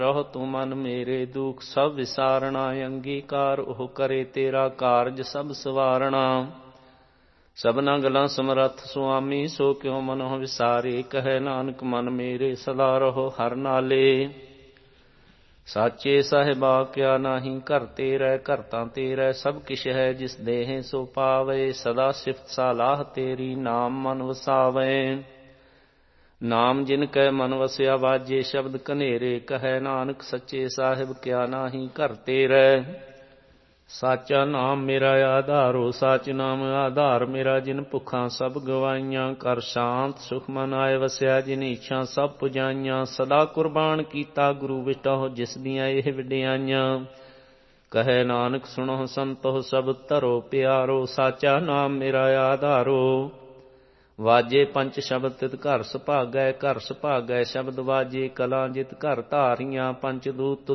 ਰਹੋ ਤੂੰ ਮਨ ਮੇਰੇ ਦੁਖ ਸਭ ਵਿਸਾਰਣਾ। ਅੰਗੀਕਾਰ ਉਹ ਕਰੇ ਤੇਰਾ ਕਾਰਜ ਸਭ ਸਵਾਰਣਾ। ਸਭਨਾ ਗਲਾਂ ਸਮਰੱਥ ਸੁਆਮੀ ਸੋ ਕਿਉ ਮਨੋ ਵਿਸਾਰੇ। ਕਹੈ ਨਾਨਕ ਮਨ ਮੇਰੇ ਸਦਾ ਰਹੋ ਹਰਿ ਨਾਲੇ। ਸਾਚੇ ਸਾਹਿਬਾ ਕਿਆ ਨਾਹੀ ਘਰ ਤੇਰੈ। ਘਰ ਤਾਂ ਤੇਰੈ ਸਭ ਕਿਛ ਹੈ ਜਿਸ ਦੇਹੇ ਸੋ ਪਾਵੇ। ਸਦਾ ਸਿਫਤ ਸਾਲਾਹ ਤੇਰੀ ਨਾਮ ਮਨ ਵਸਾਵੇ। ਨਾਮ ਜਿਨ ਕੈ ਮਨ ਵਸਿਆ ਵਾਜੇ ਸ਼ਬਦ ਕਨੇਰੇ। ਕਹੈ ਨਾਨਕ ਸੱਚੇ ਸਾਹਿਬ ਕਿਆ ਨਾਹੀ ਘਰ ਤੇਰੈ। ਸਾਚਾ ਨਾਮ ਮੇਰਾ ਆਧਾਰੋ ਸਾਚ ਨਾਮ ਆਧਾਰ ਮੇਰਾ। ਜਿਨ ਭੁੱਖਾਂ ਸਭ ਗਵਾਈਆਂ ਕਰ ਸ਼ਾਂਤ ਸੁਖ ਮਨ ਆਏ ਵਸਿਆ। ਜਿਨ ਇੱਛਾ ਸਭ ਪੁਜਾਈਆਂ ਸਦਾ ਕੁਰਬਾਨ ਕੀਤਾ ਗੁਰੂ ਵਿਟਹੁ ਜਿਸ ਦੀਆਂ ਇਹ ਵਡਿਆਈਆਂ। ਕਹੈ ਨਾਨਕ ਸੁਣੋ ਸੰਤੋ ਸਭ ਧਰੋ ਪਿਆਰੋ। ਸਾਚਾ ਨਾਮ ਮੇਰਾ ਆਧਾਰੋ। ਵਾਜੇ ਪੰਚ ਸ਼ਬਦ ਤਿਤ ਘਰ ਸੁਭਾਗੈ। ਘਰ ਸੁਭਾਗੈ ਸ਼ਬਦ ਵਾਜੇ ਕਲਾਂ ਜਿਤ ਘਰ ਧਾਰੀਆਂ। ਪੰਚ ਦੂਤ